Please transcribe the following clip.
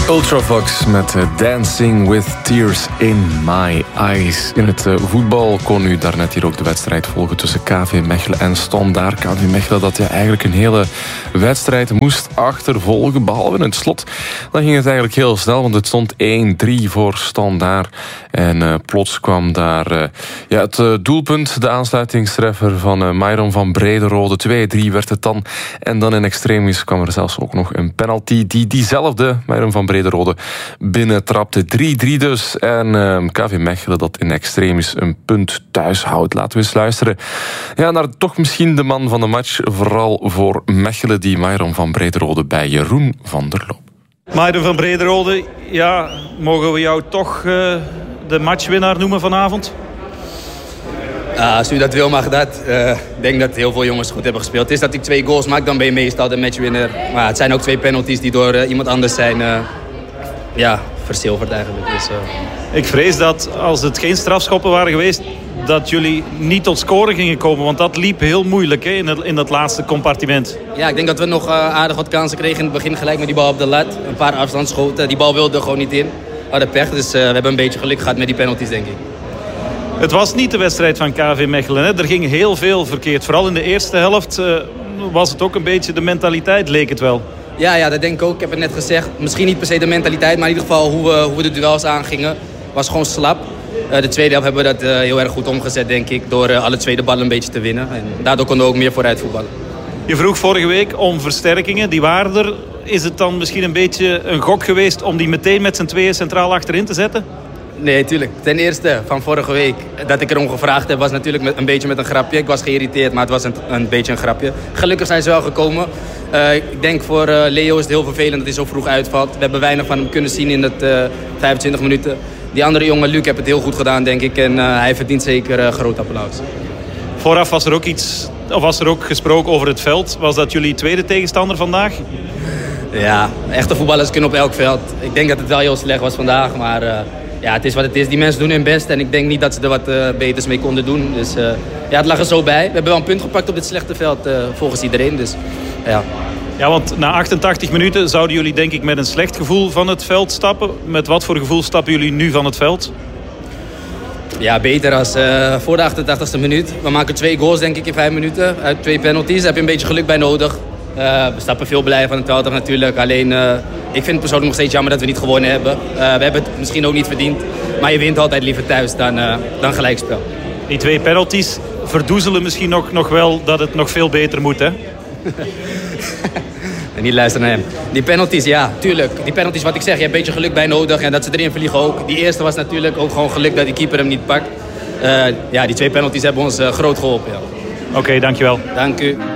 Ultravox met Dancing with Tears in My Eyes. In het voetbal kon u daarnet hier ook de wedstrijd volgen tussen KV Mechelen en Standaard. KV Mechelen dat eigenlijk een hele wedstrijd moest achtervolgen, behalve in het slot. Dan ging het eigenlijk heel snel, want het stond 1-3 voor Standaard. En plots kwam daar het doelpunt, de aansluitingstreffer van Myron van Brederode. 2-3 werd het dan. En dan in extremis kwam er zelfs ook nog een penalty die diezelfde Myron van Brederode binnentrapte. 3-3 dus. En KV Mechelen dat in extremis een punt thuis houdt. Laten we eens luisteren naar toch misschien de man van de match. Vooral voor Mechelen, die Myron van Brederode bij Jeroen van der Loop. Myron van Brederode, mogen we jou toch de matchwinnaar noemen vanavond? Als u dat wil, mag dat. Ik denk dat heel veel jongens goed hebben gespeeld. Het is dat ik 2 goals maak, dan ben je meestal de matchwinner. Maar het zijn ook 2 penalties die door iemand anders zijn verzilverd eigenlijk. Dus, Ik vrees dat als het geen strafschoppen waren geweest, dat jullie niet tot scoren gingen komen. Want dat liep heel moeilijk in dat laatste compartiment. Ja, ik denk dat we nog aardig wat kansen kregen in het begin. Gelijk met die bal op de lat. Een paar afstandsschoten. Die bal wilde er gewoon niet in. We hadden pech, dus we hebben een beetje geluk gehad met die penalties, denk ik. Het was niet de wedstrijd van KV Mechelen. Hè? Er ging heel veel verkeerd. Vooral in de eerste helft was het ook een beetje de mentaliteit, leek het wel. Ja, dat denk ik ook. Ik heb het net gezegd. Misschien niet per se de mentaliteit, maar in ieder geval hoe we de duels aangingen. Was gewoon slap. De tweede helft hebben we dat heel erg goed omgezet, denk ik. Door alle tweede ballen een beetje te winnen. En daardoor konden we ook meer vooruit voetballen. Je vroeg vorige week om versterkingen. Die waren er. Is het dan misschien een beetje een gok geweest om die meteen met z'n tweeën centraal achterin te zetten? Nee, tuurlijk. Ten eerste van vorige week dat ik erom gevraagd heb, was natuurlijk een beetje met een grapje. Ik was geïrriteerd, maar het was een beetje een grapje. Gelukkig zijn ze wel gekomen. Ik denk voor Leo is het heel vervelend dat hij zo vroeg uitvalt. We hebben weinig van hem kunnen zien in het 25 minuten. Die andere jongen, Luc, heeft het heel goed gedaan, denk ik. En hij verdient zeker groot applaus. Vooraf was er ook gesproken over het veld. Was dat jullie tweede tegenstander vandaag? Ja, echte voetballers kunnen op elk veld. Ik denk dat het wel heel slecht was vandaag, maar het is wat het is. Die mensen doen hun best en ik denk niet dat ze er wat beters mee konden doen. Dus het lag er zo bij. We hebben wel een punt gepakt op dit slechte veld volgens iedereen. Dus, Ja, want na 88 minuten zouden jullie denk ik met een slecht gevoel van het veld stappen. Met wat voor gevoel stappen jullie nu van het veld? Ja, beter als voor de 88e minuut. We maken 2 goals denk ik in 5 minuten. Uit 2 penalties. Daar heb je een beetje geluk bij nodig. We stappen veel blij van het veld af natuurlijk. Alleen, ik vind het persoonlijk nog steeds jammer dat we niet gewonnen hebben. We hebben het misschien ook niet verdiend. Maar je wint altijd liever thuis dan gelijkspel. Die 2 penalties verdoezelen misschien nog wel dat het nog veel beter moet, hè? En niet luisteren naar hem. Die penalties, ja, tuurlijk. Die penalties, wat ik zeg, je hebt een beetje geluk bij nodig. En dat ze erin vliegen ook. Die eerste was natuurlijk ook gewoon geluk dat die keeper hem niet pakt. Die 2 penalties hebben ons groot geholpen, ja. Oké, dankjewel. Dank u.